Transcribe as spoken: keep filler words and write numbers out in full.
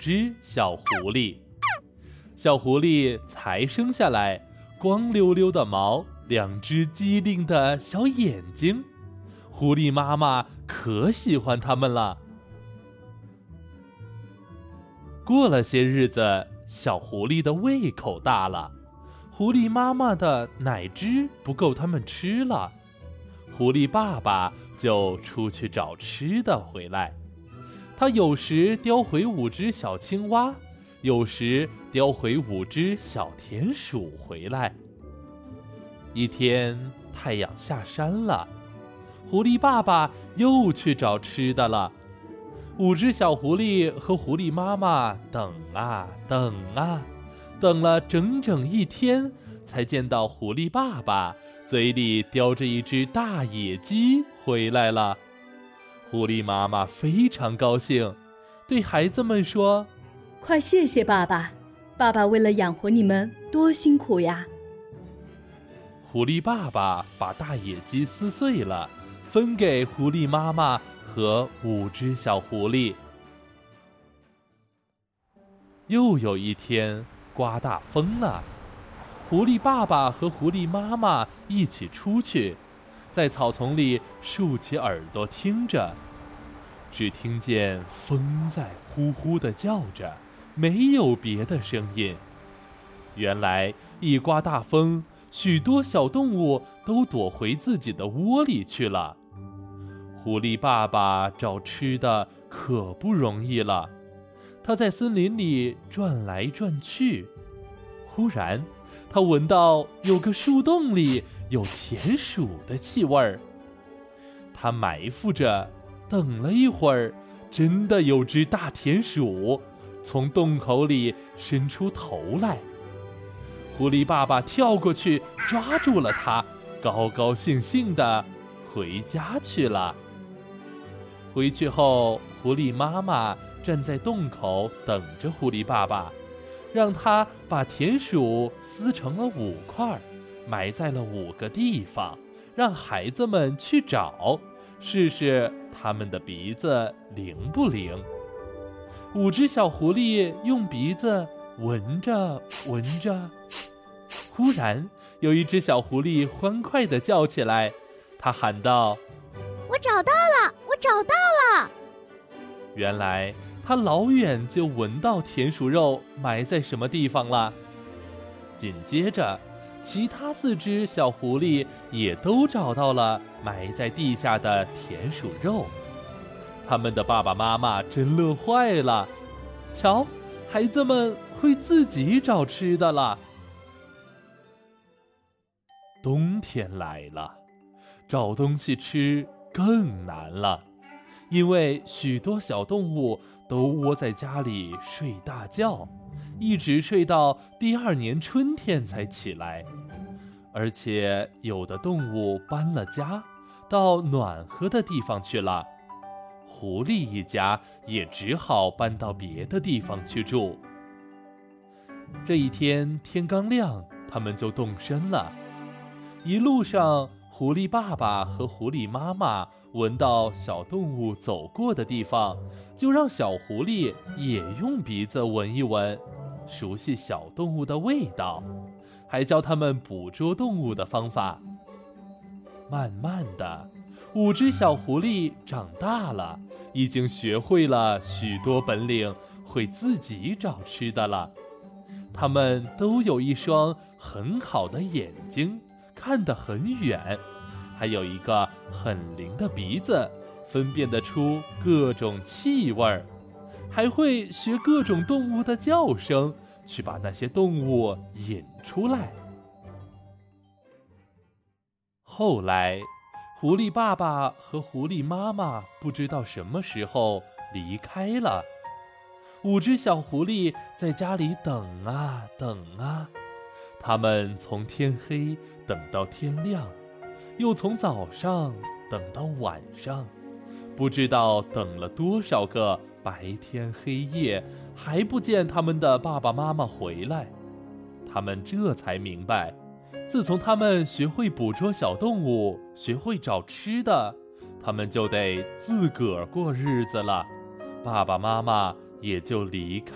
只小狐狸。小狐狸才生下来，光溜溜的毛，两只机灵的小眼睛，狐狸妈妈可喜欢它们了。过了些日子，小狐狸的胃口大了，狐狸妈妈的奶汁不够它们吃了，狐狸爸爸就出去找吃的回来。他有时叼回五只小青蛙，有时叼回五只小田鼠回来。一天，太阳下山了，狐狸爸爸又去找吃的了。五只小狐狸和狐狸妈妈等啊等啊，等了整整一天，才见到狐狸爸爸嘴里叼着一只大野鸡回来了。狐狸妈妈非常高兴，对孩子们说： 快谢谢爸爸，爸爸为了养活你们多辛苦呀。 狐狸爸爸把大野鸡撕碎了，分给狐狸妈妈和五只小狐狸。又有一天，刮大风了，狐狸爸爸和狐狸妈妈一起出去，在草丛里竖起耳朵听着，只听见风在呼呼地叫着，没有别的声音。原来一刮大风，许多小动物都躲回自己的窝里去了。狐狸爸爸找吃的可不容易了，他在森林里转来转去。忽然，他闻到有个树洞里有田鼠的气味儿。他埋伏着，等了一会儿，真的有只大田鼠从洞口里伸出头来。狐狸爸爸跳过去抓住了它，高高兴兴地回家去了。回去后，狐狸妈妈站在洞口等着狐狸爸爸，让他把田鼠撕成了五块，埋在了五个地方，让孩子们去找，试试他们的鼻子灵不灵。五只小狐狸用鼻子闻着闻着，忽然有一只小狐狸欢快地叫起来，它喊道： 我找到了，我找到了！ 原来它老远就闻到田鼠肉埋在什么地方了。紧接着，其他四只小狐狸也都找到了埋在地下的田鼠肉。他们的爸爸妈妈真乐坏了，瞧，孩子们会自己找吃的了。冬天来了，找东西吃更难了，因为许多小动物都窝在家里睡大觉，一直睡到第二年春天才起来。而且有的动物搬了家，到暖和的地方去了，狐狸一家也只好搬到别的地方去住。这一天天刚亮，他们就动身了。一路上，狐狸爸爸和狐狸妈妈闻到小动物走过的地方，就让小狐狸也用鼻子闻一闻，熟悉小动物的味道，还教他们捕捉动物的方法。慢慢的，五只小狐狸长大了，已经学会了许多本领，会自己找吃的了。它们都有一双很好的眼睛，看得很远，还有一个很灵的鼻子，分辨得出各种气味，还会学各种动物的叫声，去把那些动物引出来。后来，狐狸爸爸和狐狸妈妈不知道什么时候离开了。五只小狐狸在家里等啊等啊，他们从天黑等到天亮，又从早上等到晚上，不知道等了多少个白天黑夜，还不见他们的爸爸妈妈回来。他们这才明白，自从他们学会捕捉小动物，学会找吃的，他们就得自个儿过日子了，爸爸妈妈也就离